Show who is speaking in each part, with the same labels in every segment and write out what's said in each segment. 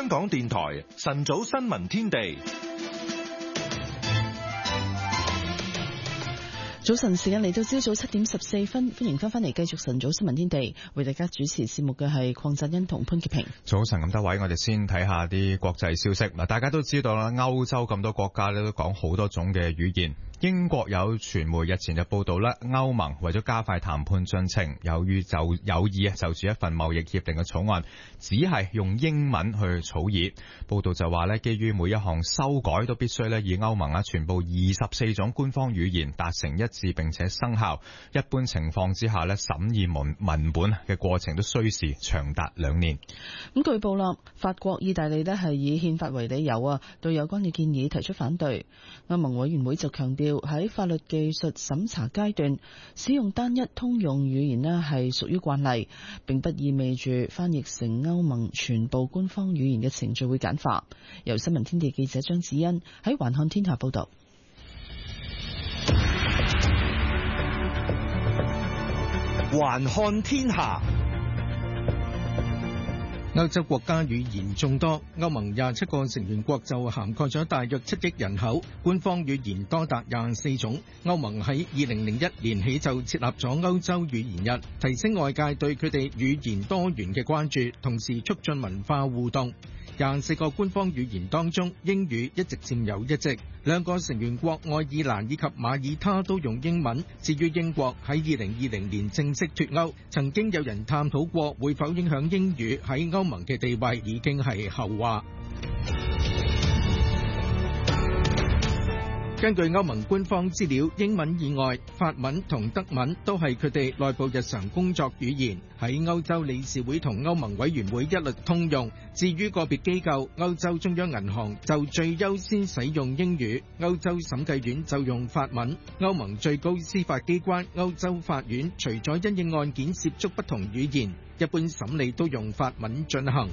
Speaker 1: 香港電台晨早新聞天地。
Speaker 2: 早晨時間嚟到朝早7:14，歡迎翻嚟繼續晨早新聞天地，為大家主持節目嘅係鄺振欣同潘潔平。
Speaker 3: 早晨咁多位，我哋先睇下啲國際消息。嗱，大家都知道啦，歐洲咁多國家咧都講好多種嘅語言。英國有傳媒日前就報道咧，歐盟為咗加快談判進程，有意就住一份貿易協定嘅草案，只係用英文去草擬。報道就話咧，基於每一項修改都必須咧以歐盟全部24種官方語言達成一致並且生效。一般情況之下咧，審議文本嘅過程都需時長達2年。
Speaker 2: 咁據報啦，法國、意大利咧係以憲法為理由對有關嘅建議提出反對。歐盟委員會就強調，喺法律技術審查階段，使用單一通用語言咧係屬於慣例，並不意味住翻譯成歐盟全部官方語言嘅程序會簡化。由新聞天地記者張子欣喺環看天下報道。
Speaker 4: 環看天下。歐洲國家語言眾多，歐盟27個成員國就涵蓋咗大約7億人口，官方語言多達24種。歐盟喺2001年起就設立咗歐洲語言日，提升外界對佢哋語言多元嘅關注，同時促進文化互動。24個官方語言當中，英語一直佔有一席。2個成員國愛爾蘭以及馬耳他都用英文。至於英國喺2020年正式脫歐，曾經有人探討過會否影響英語喺歐盟嘅地位，已經係後話。根據歐盟官方資料，英文以外，法文同德文都係佢哋內部日常工作語言，喺歐洲理事會同歐盟委員會一律通用。至於個別機構，歐洲中央銀行就最優先使用英語，歐洲審計院就用法文。歐盟最高司法機關歐洲法院除咗因應案件涉足不同語言，一般審理都用法文進行。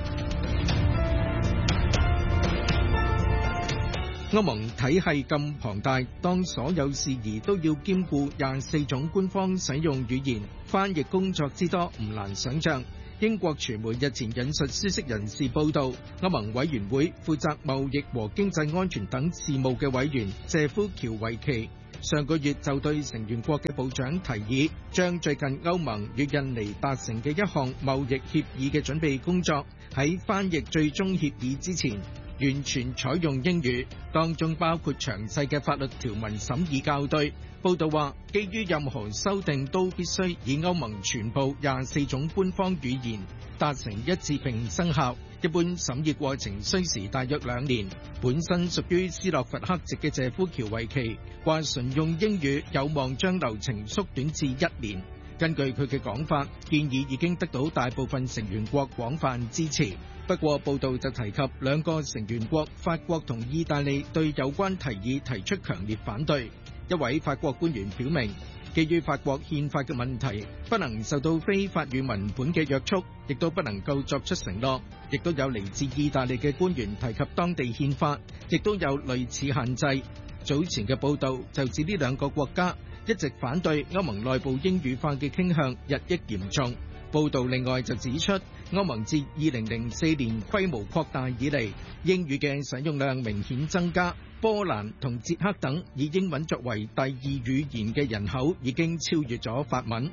Speaker 4: 歐盟體系咁龐大，當所有事宜都要兼顧24種官方使用語言，翻譯工作之多唔難想像。英國傳媒日前引述消息人士報道，歐盟委員會負責貿易和經濟安全等事務嘅委員謝夫喬維奇上個月就對成員國嘅部長提議，將最近歐盟與印尼達成嘅一項貿易協議嘅準備工作喺翻譯最終協議之前完全採用英語，當中包括詳細嘅法律條文審議校對。報道話，基於任何修訂都必須以歐盟全部24種官方語言達成一致並生效。一般審議過程需時大約2年。本身屬於斯洛伐克籍嘅謝夫喬維奇話，純用英語有望將流程縮短至1年。根據佢嘅講法，建議已經得到大部分成員國廣泛支持。不過報道就提及2個成員國法國同意大利對有關提議提出強烈反對。一位法國官員表明，基於法國憲法嘅問題，不能受到非法語文本嘅約束，亦都不能夠作出承諾。亦都有嚟自意大利嘅官員提及當地憲法，亦都有類似限制。早前嘅報道就指呢2個國家一直反對歐盟內部英語化嘅傾向日益嚴重。報道另外就指出，歐盟自2004年規模擴大以嚟，英語嘅使用量明顯增加。波蘭同捷克等以英文作為第2語言嘅人口已經超越咗法文。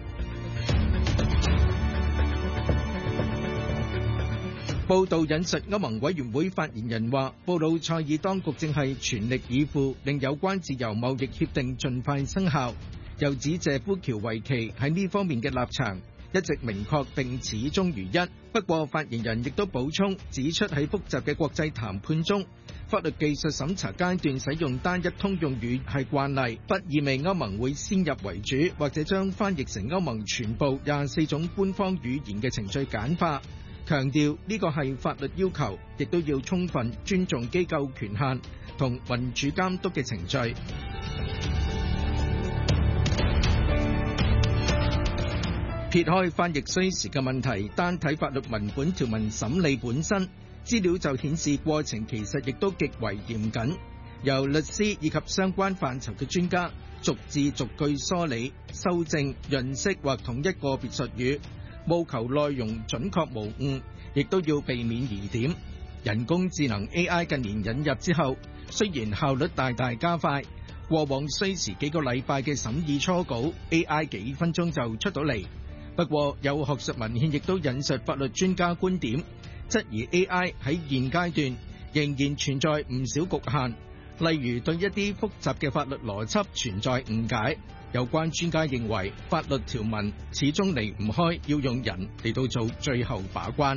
Speaker 4: 報道引述歐盟委員會發言人話，布魯塞爾當局正係全力以赴令有關自由貿易協定盡快生效。又指謝夫喬維奇喺呢方面嘅立場一直明確並始終如一。不過發言人亦都補充指出，喺複雜嘅國際談判中，法律技術審查階段使用單一通用語係慣例，不意味歐盟會先入為主，或者將翻譯成歐盟全部24種官方語言嘅程序簡化。強調呢個係法律要求，亦都要充分尊重機構權限同民主監督嘅程序。撇開翻譯需時嘅問題，單睇法律文本條文審理本身，資料就顯示過程其實亦都極為嚴謹，由律師以及相關範疇嘅專家逐字逐句梳理、修正、潤色或統一個別術語， 務求內容準確無誤，亦都要避免疑點。人工智能 AI 近年引入之後，雖然效率大大加快，過往需時幾個禮拜嘅審議初稿 ，AI 幾分鐘就出到嚟。不過有學術文獻亦都引述法律專家觀點，質疑 AI 喺現階段仍然存在唔少局限，例如對一啲複雜嘅法律邏輯存在誤解。有關專家認為，法律條文始終離唔開要用人嚟到做最後把關。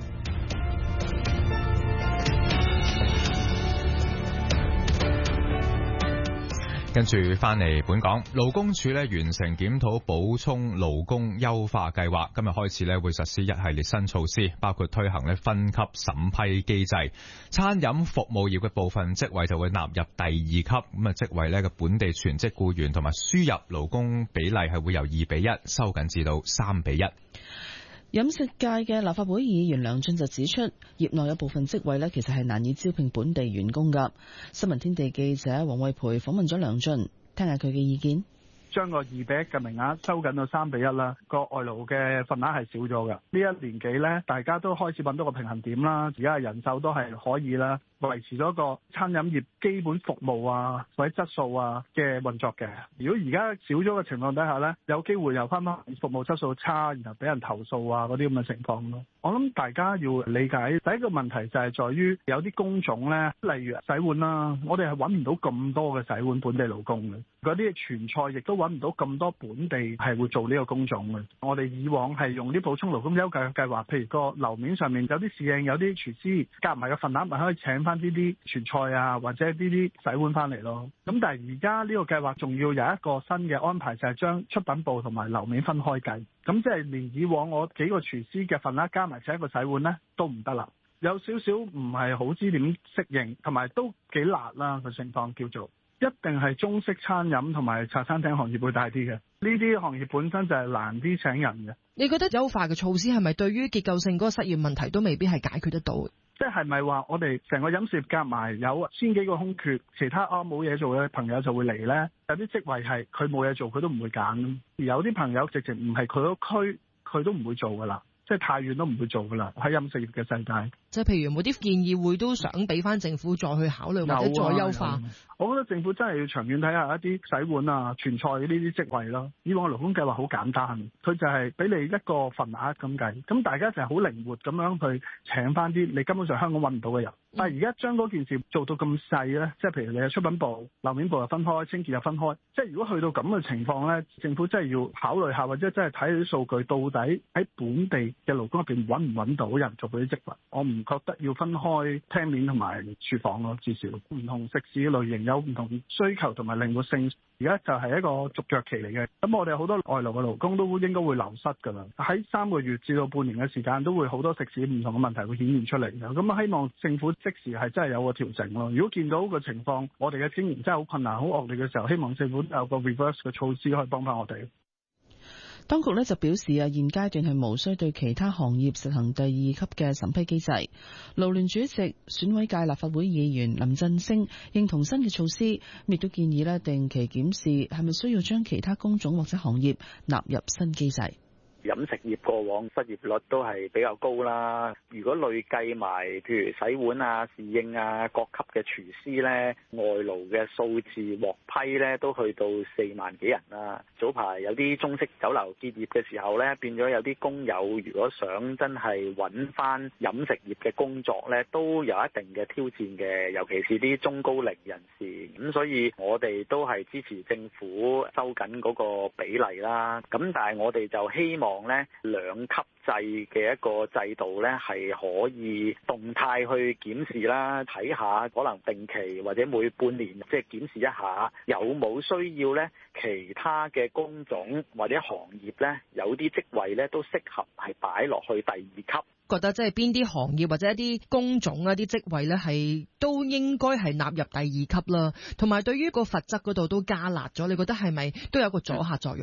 Speaker 3: 跟住翻嚟本港，勞工處完成檢討補充勞工優化計劃，今日開始會實施一系列新措施，包括推行分級審批機制，餐飲服務業嘅部分職位就會納入第二級，咁啊職位嘅本地全職僱員同埋輸入勞工比例係會由2:1收緊至到3:1。
Speaker 2: 飲食界嘅立法會議員梁進就指出，業內有部分職位其實係難以招聘本地員工㗎。新聞天地記者黃慧培訪問咗梁進，聽下佢嘅意見。
Speaker 5: 將個2:1嘅名額收緊到3:1啦，個外勞嘅份額係少咗㗎。呢一年幾呢，大家都開始揾到個平衡點啦，而家人手都係可以啦，維持咗個餐飲業基本服務啊或者質素啊嘅運作嘅。如果而家少咗嘅情況底下呢，有機會又翻服務質素差，然後俾人投訴啊嗰啲咁嘅情況咯。我諗大家要理解第一個問題就係在於有啲工種呢，例如洗碗啦，我哋係揾唔到咁多嘅洗碗本地勞工嘅，嗰啲傳菜亦都揾唔到咁多本地係會做呢個工種嘅。我哋以往係用啲補充勞工優惠計劃，譬如個樓面上面有啲侍應、有啲廚師夾埋個份額，咪可以請翻呢啲傳菜啊或者呢啲洗碗翻嚟咯。咁但係而家呢個計劃仲要有一個新嘅安排，就係將出品部同埋樓面分開計。咁即係連以往我幾個廚師嘅份額加埋請一個洗碗呢都唔得啦，有少少唔係好知點適應，同埋都幾辣啦個情況叫做。一定係中式餐飲同埋茶餐廳行業會大啲嘅，呢啲行業本身就係難啲請人嘅。
Speaker 6: 你覺得優化嘅措施係咪對於結構性嗰個失業問題都未必係解決得到？
Speaker 5: 即係咪話我哋成個飲食業夾埋有千幾個空缺，其他冇嘢做嘅朋友就會嚟呢？有啲職位係佢冇嘢做，佢都唔會揀；而有啲朋友直情唔係佢嗰區，佢都唔會做噶啦。即係太遠都唔會做噶啦，喺飲食業嘅世界。
Speaker 6: 即係譬如冇啲建議會都想俾翻政府再去考慮或者再優化。
Speaker 5: 我覺得政府真係要長遠睇下一啲洗碗啊、傳菜呢啲職位咯。以往勞工計劃好簡單，佢就係俾你一個份額咁計，咁大家就係好靈活咁樣去請翻啲你根本上香港揾唔到嘅人。但係而家將嗰件事做到咁細咧，即係譬如你係出品部、樓面部又分開，清潔又分開，即係如果去到咁嘅情況咧，政府真係要考慮下，或者真係睇啲數據，到底喺本地嘅勞工入邊揾唔揾到人做嗰啲職位。我唔覺得要分開廳面同埋廚房咯，至少唔同食肆類型有唔同需求同埋靈活性。而家就係一個續約期嚟嘅，咁我哋好多外勞嘅勞工都應該會流失㗎啦。喺3個月至到半年嘅時間，都會好多食肆唔同嘅問題會顯現出嚟嘅。咁希望政府即時係真係有個調整咯。如果見到個情況，我哋嘅經營真係好困難、好惡劣嘅時候，希望政府有個 reverse 嘅措施可以幫翻我哋。
Speaker 2: 當局就表示現階段係無需對其他行業實行第2級嘅審批機制。勞聯主席、選委界立法會議員林振昇認同新嘅措施，亦都建議定期檢視係咪需要將其他工種或者行業納入新機制。
Speaker 7: 飲食業過往失業率都係比較高啦。如果累計埋譬如洗碗啊、侍應啊、各級嘅廚師呢，外勞嘅數字獲批呢都去到4萬幾人啦。早排有啲中式酒樓結業嘅時候呢，變咗有啲工友如果想真係揾翻飲食業嘅工作呢，都有一定嘅挑戰嘅，尤其是啲中高齡人士。咁所以我哋都係支持政府收緊嗰個比例啦。咁但係我哋就希望咧2級制嘅一個制度咧，係可以動態去檢視啦，睇下可能定期或者每半年即係檢視一下，有冇需要咧其他嘅工種或者行業咧，有啲職位咧都適合係擺落去第2級。
Speaker 6: 覺得即係邊啲行業或者一啲工種一啲職位咧，係都應該係納入第2級啦。同埋對於個罰則嗰度都加辣咗，你覺得係咪都有個阻嚇作用啦？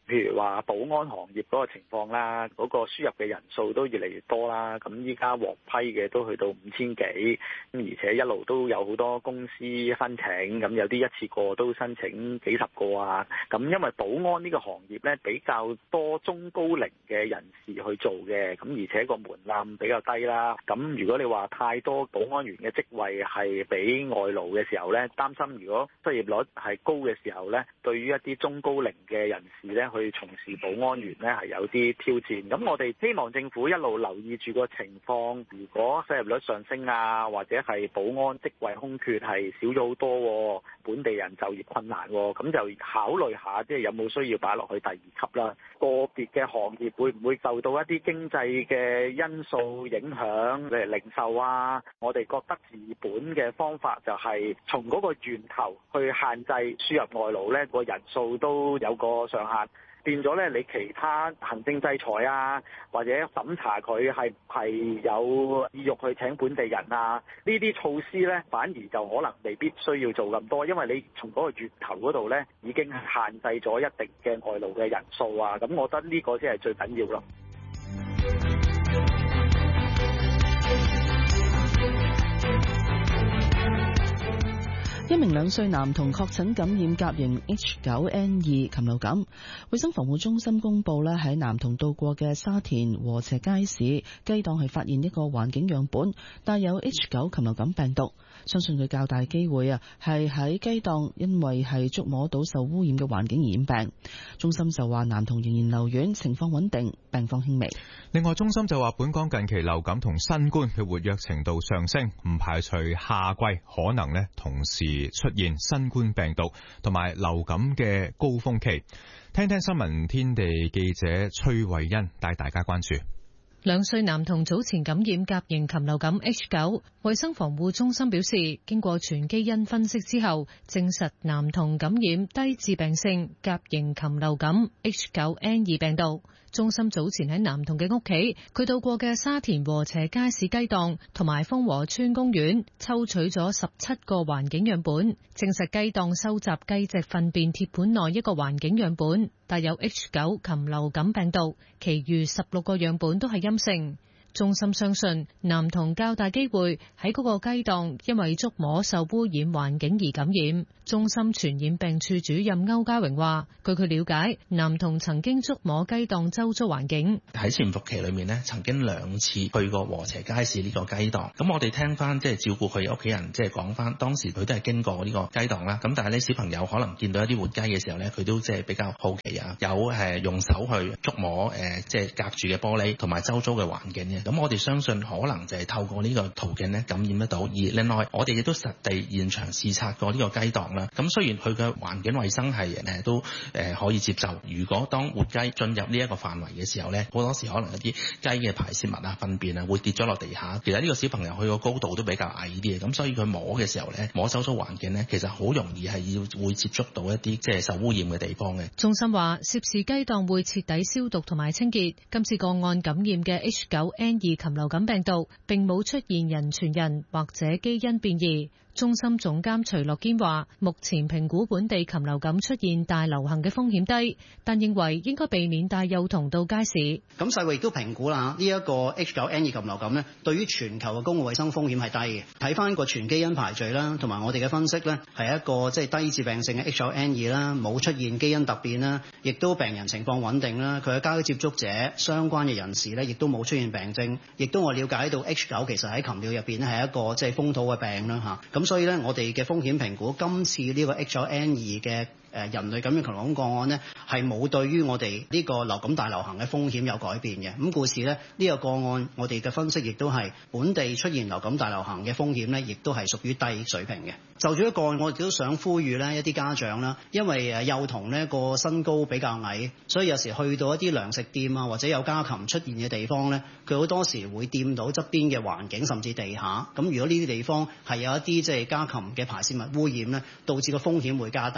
Speaker 7: 譬如話保安行業嗰個情況啦，嗰個輸入嘅人數都越嚟越多啦。咁依家獲批嘅都去到5000幾，咁而且一路都有好多公司申請，咁有啲一次過都申請幾十個啊。咁因為保安呢個行業咧比較多中高齡嘅人士去做嘅，咁而且個門檻比較低啦。咁如果你話太多保安員嘅職位係俾外勞嘅時候咧，擔心如果失業率係高嘅時候咧，對於一啲中高齡嘅人士咧去從事保安員咧係有啲挑戰。咁我哋希望政府一路留意住個情況，如果失業率上升啊，或者係保安職位空缺係少咗好多，本地人就業困難，咁就考慮下即係有冇需要擺落去第2級啦。個別嘅行業會唔會受到一啲經濟嘅因素影響，例如零售啊？我哋覺得治本嘅方法就係從嗰個源頭去限制輸入外勞咧，個人數都有個上限。變咗咧，你其他行政制裁啊，或者審查佢係有意欲去請本地人啊，呢啲措施咧，反而就可能未必需要做咁多，因為你從嗰個源頭嗰度咧，已經係限制咗一定嘅外勞嘅人數啊，咁我覺得呢個先係最緊要咯。
Speaker 2: 一名2歲男童確診感染甲型 H9N2 禽流感，衛生防護中心公布咧，喺男童到過嘅沙田禾輋街市雞檔係發現一個環境樣本帶有 H9 禽流感病毒，相信佢較大機會係喺雞檔因為係觸摸到受污染嘅環境而染病。中心就話男童仍然留院，情況穩定，病況輕微。
Speaker 3: 另外，中心就話本港近期流感同新冠嘅活躍程度上升，唔排除夏季可能同時出現新冠病毒同埋流感嘅高峰期。聽聽新聞天地記者崔慧欣帶大家關注。
Speaker 6: 2歲男童早前感染甲型禽流感 H9， 衛生防護中心表示，經過全基因分析之後，證實男童感染低致病性甲型禽流感 H9N2 病毒。中心早前喺男童嘅屋企，佢到過嘅沙田禾輋街市雞檔同埋豐和村公園抽取咗17個環境樣本，證實雞檔收集雞隻糞便鐵盤內一個環境樣本帶有 H9 禽流感病毒，其餘16個樣本都係陰性。中心相信男童較大機會喺嗰個雞檔因為觸摸受污染環境而感染。中心傳染病處主任歐家榮話，據佢了解，男童曾經觸摸雞檔周遭環境。
Speaker 8: 喺潛伏期裏面呢，曾經2次去過禾輋街市呢個雞檔。咁我哋聽翻照顧佢屋企人講翻，當時佢都係經過呢個雞檔啦。咁但係呢，小朋友可能見到一啲活雞嘅時候呢，佢都比較好奇啊，有用手去觸摸隔住嘅玻璃同埋周遭嘅環境嘅。咁我哋相信可能就係透過呢個途徑咧感染得到。而另外我哋亦都實地現場視察過呢個雞檔啦。咁雖然佢嘅環境衛生係都可以接受，如果當活雞進入呢一個範圍嘅時候咧，好多時可能一啲雞嘅排泄物啊、糞便啊會跌咗落地下。其實呢個小朋友佢個高度都比較矮啲嘅，咁所以佢摸嘅時候咧，摸周遭環境咧，其實好容易係會接觸到一啲受污染嘅地方嘅。
Speaker 6: 中心話涉事雞檔會徹底消毒同埋清潔。今次個案感染嘅 H9N2 禽流感病毒並冇出現人傳人或者基因變異。中心總監徐樂堅話，目前評估本地禽流感出現大流行嘅風險低，但認為應該避免帶幼童到街市。
Speaker 9: 咁世衛亦都評估啦，呢一個 H9N2 禽流感呢，對於全球嘅公共衛生風險係低嘅。睇翻個全基因排序啦，同埋我哋嘅分析呢，係一個低致病性嘅 H9N2 啦，冇出現基因突變啦，亦都病人情況穩定啦，佢嘅家居接觸者相關嘅人士呢，亦都冇出現病徵，亦都我了解到 H9 其實喺禽鳥入邊呢係一個風土嘅病啦嚇。咁所以呢，我哋嘅風險評估今次呢個 H9N2 嘅人類感染禽流感個案呢，係冇對於我哋呢個流感大流行嘅風險有改變嘅。咁故此呢，呢個個案我哋嘅分析亦都係本地出現流感大流行嘅風險呢，亦都係屬於低水平嘅。就住一個案，我亦都想呼籲呢一啲家長啦，因為幼童呢個身高比較矮，所以有時去到一啲糧食店啊，或者有家禽出現嘅地方呢，佢好多時會掂到側邊嘅環境甚至地下。咁如果呢啲地方係有一啲家禽嘅排泄物污染呢，導致個風險會加大。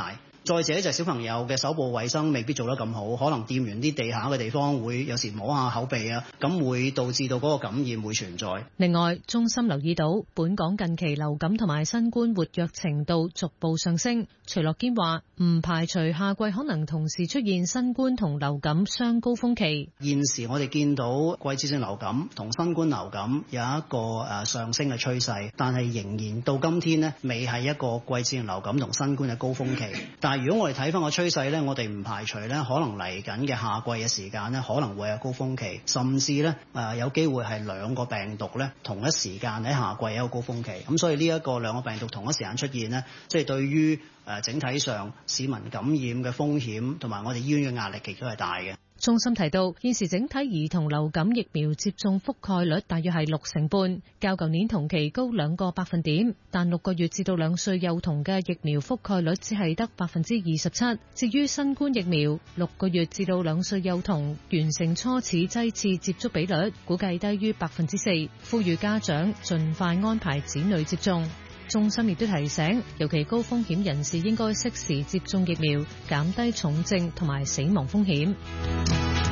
Speaker 9: 再者就係小朋友嘅手部衛生未必做得咁好，可能掂完啲地下嘅地方會有時摸下口鼻啊，咁會導致到嗰個感染會存在。
Speaker 6: 另外，中心留意到本港近期流感同埋新冠活躍程度逐步上升。徐樂堅話唔排除夏季可能同時出現新冠同流感雙高峰期。
Speaker 9: 現時我哋見到季節性流感同新冠流感有一個上升嘅趨勢，但係仍然到今天呢，未係一個季節性流感同新冠嘅高峰期。但係如果我哋睇翻個趨勢呢，我哋唔排除呢可能嚟緊嘅夏季嘅時間呢，可能會有高峰期，甚至呢有機會係兩個病毒呢同一時間喺夏季有一個高峰期。咁所以呢一個兩個病毒同一時間出現呢，即係對於整體上市民感染嘅風險同埋我哋醫院嘅壓力亦都係大嘅。
Speaker 6: 中心提到，現時整體兒童流感疫苗接種覆蓋率大約係6.5%，較舊年同期高2個百分點，但6個月至到2歲幼童嘅疫苗覆蓋率只係得27%。至於新冠疫苗，6個月至到2歲幼童完成初始劑次接觸比率估計低於4%，呼籲家長盡快安排子女接種。中心亦都提醒，尤其高風險人士應該適時接種疫苗，減低重症同埋死亡風險。